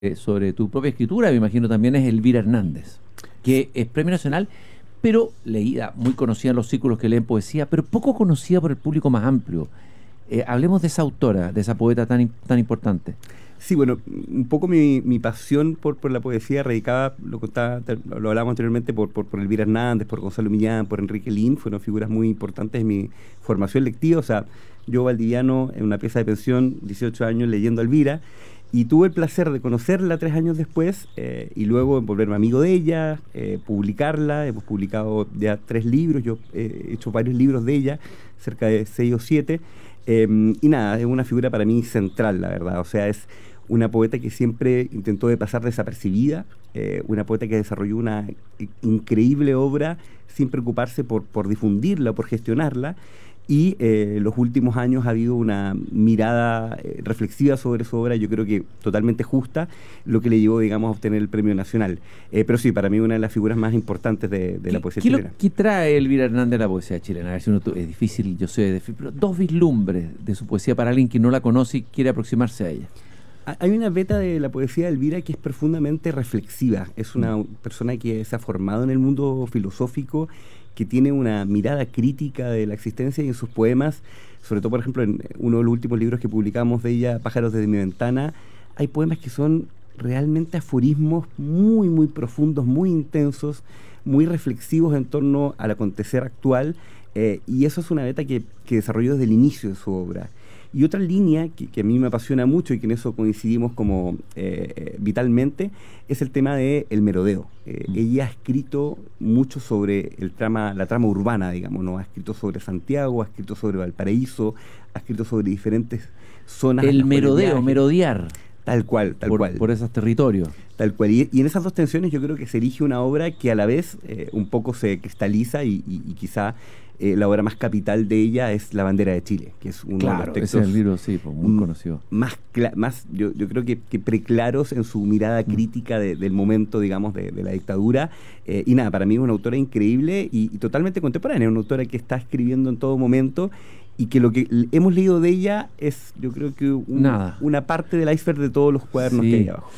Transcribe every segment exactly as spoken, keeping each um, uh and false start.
eh, sobre tu propia escritura, me imagino también, es Elvira Hernández, que es premio nacional, pero leída, muy conocida en los círculos que leen poesía, pero poco conocida por el público más amplio. Eh, hablemos de esa autora, de esa poeta tan, tan importante. Sí, bueno, un poco mi, mi pasión por, por la poesía radicaba, lo contaba, lo hablábamos anteriormente, por, por, por Elvira Hernández, por Gonzalo Millán, por Enrique Lin, fueron figuras muy importantes en mi formación lectiva. O sea, yo, valdiviano, en una pieza de pensión, dieciocho años, leyendo a Elvira, y tuve el placer de conocerla tres años después, eh, y luego volverme amigo de ella, eh, publicarla. Hemos publicado ya tres libros, yo eh, he hecho varios libros de ella, cerca de seis o siete, eh, y nada, es una figura para mí central, la verdad. O sea, es una poeta que siempre intentó de pasar desapercibida, eh, una poeta que desarrolló una increíble obra sin preocuparse por, por difundirla, por gestionarla, y eh, los últimos años ha habido una mirada eh, reflexiva sobre su obra, yo creo que totalmente justa, lo que le llevó, digamos, a obtener el premio nacional. Eh, pero sí, para mí una de las figuras más importantes de, de la poesía ¿Qué chilena. Lo, ¿Qué trae Elvira Hernández a la poesía chilena? A ver si uno, es difícil, yo sé, pero dos vislumbres de su poesía para alguien que no la conoce y quiere aproximarse a ella. Hay una beta de la poesía de Elvira que es profundamente reflexiva. Es una mm. persona que se ha formado en el mundo filosófico, que tiene una mirada crítica de la existencia, y en sus poemas, sobre todo, por ejemplo, en uno de los últimos libros que publicamos de ella, Pájaros desde mi ventana, hay poemas que son realmente aforismos muy, muy profundos, muy intensos, muy reflexivos en torno al acontecer actual, eh, y eso es una beta que, que desarrolló desde el inicio de su obra. Y otra línea que, que a mí me apasiona mucho y que en eso coincidimos como eh, vitalmente, es el tema del merodeo. Eh, mm. Ella ha escrito mucho sobre el trama, la trama urbana, digamos, ¿no? Ha escrito sobre Santiago, ha escrito sobre Valparaíso, ha escrito sobre diferentes zonas. El merodeo, merodear. Tal cual, tal por, cual. Por esos territorios. Tal cual. Y, y en esas dos tensiones yo creo que se erige una obra que a la vez eh, un poco se cristaliza y, y, y quizá eh, la obra más capital de ella es La bandera de Chile, que es uno claro, de los textos ese es el libro, sí, pues, muy conocido. Más, más yo, yo creo que, que preclaros en su mirada crítica de, del momento, digamos, de, de la dictadura. Eh, y nada, para mí es una autora increíble y, y totalmente contemporánea, una autora que está escribiendo en todo momento, y que lo que hemos leído de ella es, yo creo que un, una parte del iceberg de todos los cuadernos sí. que hay abajo.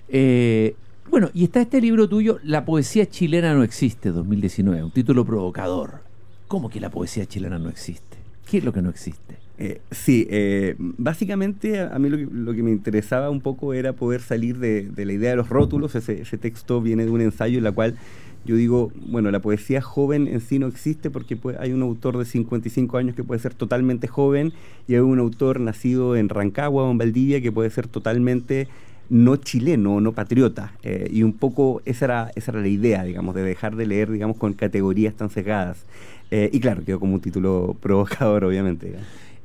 Eh, bueno, y está este libro tuyo, La poesía chilena no existe, dos mil diecinueve, un título provocador. ¿Cómo que la poesía chilena no existe? ¿Qué es lo que no existe? Eh, sí, eh, básicamente a mí lo que, lo que me interesaba un poco era poder salir de, de la idea de los rótulos. Ese, ese texto viene de un ensayo en la cual yo digo, bueno, la poesía joven en sí no existe porque pues, hay un autor de cincuenta y cinco años que puede ser totalmente joven, y hay un autor nacido en Rancagua o en Valdivia que puede ser totalmente no chileno, no patriota. Eh, y un poco esa era, esa era la idea, digamos, de dejar de leer, digamos, con categorías tan cegadas. Eh, y claro, quedó como un título provocador, obviamente.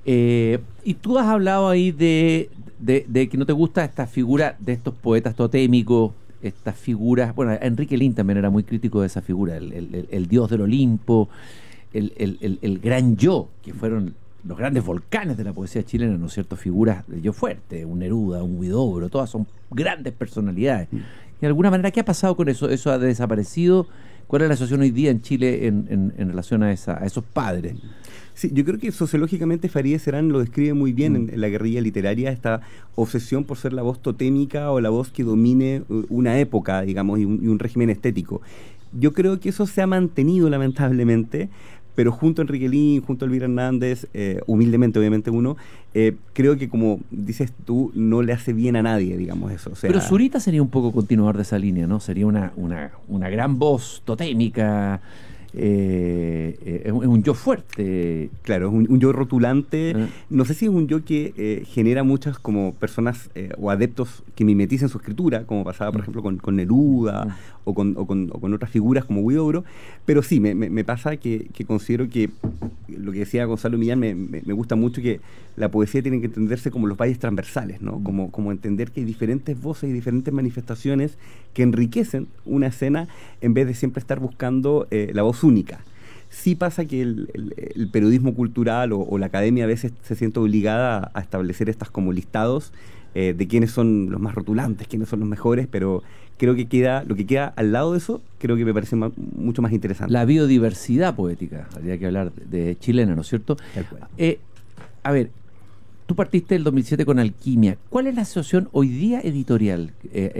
Eh, y tú has hablado ahí de, de, de que no te gusta esta figura de estos poetas totémicos, estas figuras. Bueno, Enrique Lin también era muy crítico de esa figura, el, el, el dios del Olimpo, el, el, el, el gran yo, que fueron los grandes volcanes de la poesía chilena, ¿no es cierto? Figuras de yo fuerte, un Neruda, un Huidobro, todas son grandes personalidades. Y de alguna manera, ¿qué ha pasado con eso? ¿Eso ha desaparecido? ¿Cuál es la situación hoy día en Chile en, en, en relación a, esa, a esos padres? Sí, yo creo que sociológicamente Farideh Serán lo describe muy bien mm. en, en la guerrilla literaria, esta obsesión por ser la voz totémica o la voz que domine una época, digamos, y un, y un régimen estético. Yo creo que eso se ha mantenido lamentablemente, pero junto a Enrique Lin, junto a Elvira Hernández, eh, humildemente obviamente uno, eh, creo que como dices tú, no le hace bien a nadie, digamos eso. O sea, pero Zurita sería un poco continuador de esa línea, ¿no? Sería una, una, una gran voz totémica, eh, eh, es, un, es un yo fuerte. Claro, es un, un yo rotulante. ¿Eh? No sé si es un yo que eh, genera muchas como personas eh, o adeptos que mimeticen su escritura, como pasaba por ejemplo con, con Neruda mm. o, con, o, con, o con otras figuras como Huidobro, pero sí, me, me, me pasa que, que considero que lo que decía Gonzalo Millán me, me, me gusta mucho, que la poesía tiene que entenderse como los valles transversales, ¿no? Como, como entender que hay diferentes voces y diferentes manifestaciones que enriquecen una escena en vez de siempre estar buscando eh, la voz única. Sí pasa que el, el, el periodismo cultural o, o la academia a veces se siente obligada a, a establecer estas como listados eh, de quiénes son los más rotulantes, quiénes son los mejores, pero creo que queda lo que queda al lado de eso, creo que me parece más, mucho más interesante. La biodiversidad poética, habría que hablar de, de chilena, ¿no es cierto? Tal cual. Eh, a ver, tú partiste el dos mil siete con Alquimia. ¿Cuál es la situación hoy día editorial? Eh,